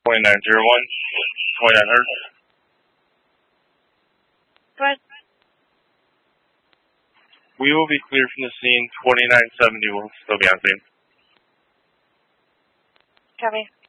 2901, 29 Hertz. Go ahead. We will be cleared from the scene. 2970 will still be on scene. Copy.